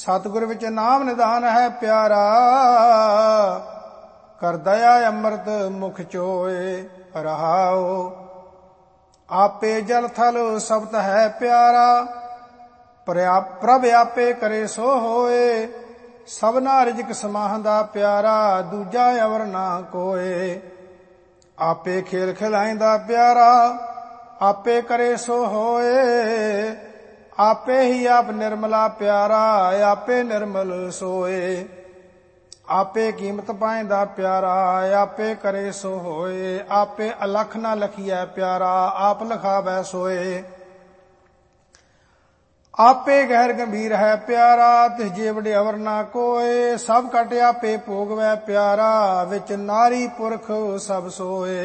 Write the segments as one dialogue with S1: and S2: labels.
S1: सतगुर विच नाम निधान है प्यारा, कर दया अमृत मुख चोए रहाओ। आपे जल थल शब्द है प्यारा, प्रभ आपे करे सो होए। सबना रिजक समाहंदा प्यारा, दूजा अवर ना कोए। आपे खेल खिलाइंदा प्यारा, आपे करे सो होए। आपे ही आप निर्मला प्यारा, आपे निर्मल सोए। आपे कीमत पाइंदा प्यारा, आपे करे सो होए। आपे अलख ना लखिए प्यारा, आप लखावै सोए। आपे गहर गंभीर है प्यारा, तिस जेवड़े अवर ना कोए। सब कट आपे भोगवै प्यारा, विच नारी पुरख सब सोए।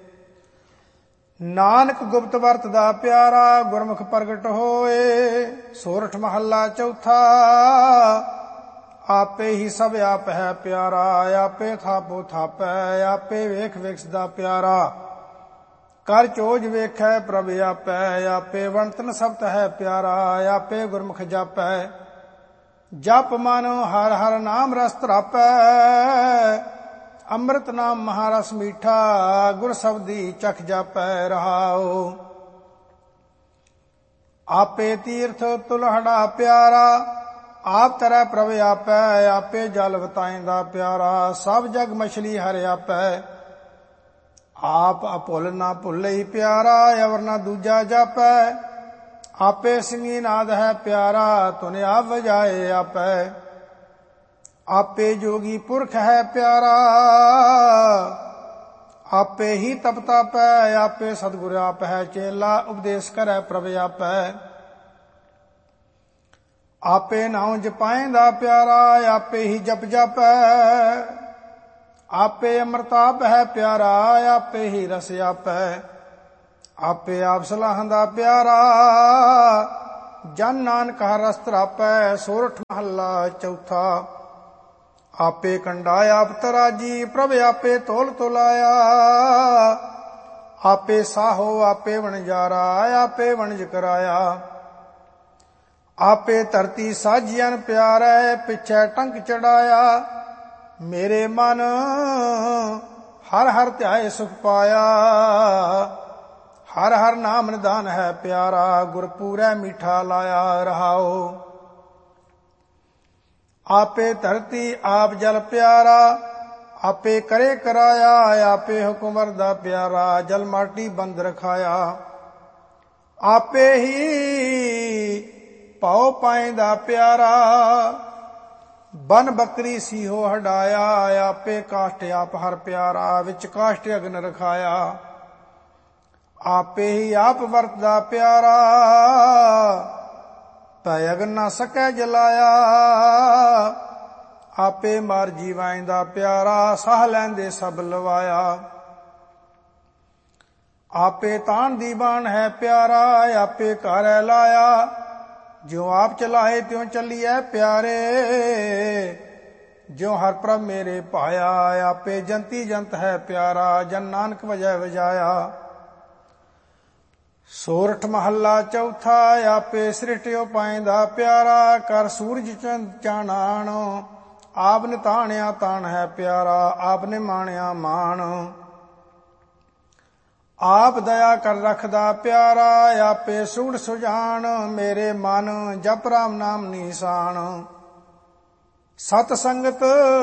S1: नानक गुप्त वरतदा प्यारा, गुरमुख प्रगट होए। सोरठ महला चौथा, आपे ही सब आप है प्यारा। आपे थापो थापै, आपे वेख वेखसदा प्यारा। कर चोज वेखै प्रभ आपै, आपे वणतन सब्त है प्यारा। आपे गुरमुख जापै, जप मन हर हर नाम रस तरापै। अमृत नाम महारस मीठा, गुर शब्दी चख जापै रहाओ। आपे तीर्थ तुलहड़ा प्यारा, आप तरह प्रभ आपै। आपे जल बताइंदा प्यारा, सब जग मछली हर आपै। आप अभुल ना भुले प्यारा, अवर ना दूजा जापै। आपे सिंगी नाद है प्यारा, तुने आप बजाए आपै। आपे जोगी पुरख है प्यारा, आपे ही तपता पै। आपे सतगुर आप है चेला, उपदेश करे प्रभ आपै। आपे नाम जपाइंदा प्यारा, आपे ही जप जापै। आपे अमृताप है प्यारा, आपे ही रस आपै। आपे आप सलाहंदा प्यारा, जन नानक हर रस तरापै। सोरठ महला चौथा, आपे कंडा आप तराजी, प्रभ आपे तोल तोलाया। आपे साहो आपे वणजारा, आपे वणज कराया। आपे धरती साजियन प्यारे, पिछे टंक चढ़ाया। मेरे मन हर हर ध्याए सुख पाया। हर हर नाम निधान है प्यारा, गुरपूरै मीठा लाया रहाओ। आपे धरती आप जल प्यारा, आपे करे कराया। आपे हुक्म वरदा प्यारा, जल माटी बंद रखाया। आपे ही पाओ पाइंदा प्यारा, बन बकरी सीहो हडाया। आपे काष्ट आप हर प्यारा, विच काष्ट अग्न रखाया। आपे ही आप वरतदा प्यारा, पै अगन ना सकै जलाया। आपे मार जीवाइंदा प्यारा, साह लैंदे सब लवाया। आपे तान दीवान है प्यारा, आपे घर लाया। ज्यों आप चलाए त्यों चलिए प्यारे, ज्यों हर प्रभ मेरे पाया। आपे जंती जंत है प्यारा, जन नानक वजह वजाया। सोरठ महला चौथा, आपे सृष्टियो पाइंदा प्यारा। कर सूरज चानण, आपने ताणिया ताण है प्यारा। आपने माणिया मान, आप दया कर रखदा प्यारा। आपे सूढ़ सुजान, मेरे मन जप राम नाम निशान। सत संगत